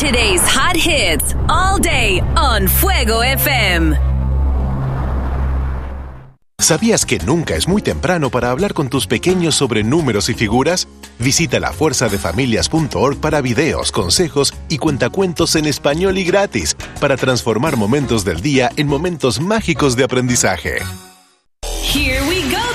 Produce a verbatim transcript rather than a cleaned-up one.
Today's hot hits all day on Fuego F M. ¿Sabías que nunca es muy temprano para hablar con tus pequeños sobre números y figuras? Visita la fuerza de familias punto org para videos, consejos y cuentacuentos en español y gratis para transformar momentos del día en momentos mágicos de aprendizaje. Here we go.